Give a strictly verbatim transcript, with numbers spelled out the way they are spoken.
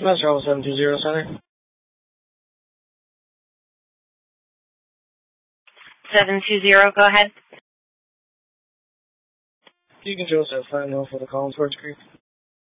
Mass Travel seven two zero Center. seven two zero, go ahead. You can show us that final for the Collinsworth Creek.